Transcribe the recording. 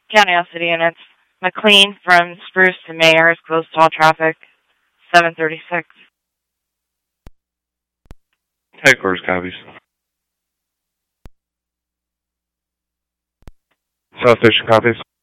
County House City units. McLean from Spruce to Mayor is closed to all traffic. 736. Headquarters copies. South Station copies.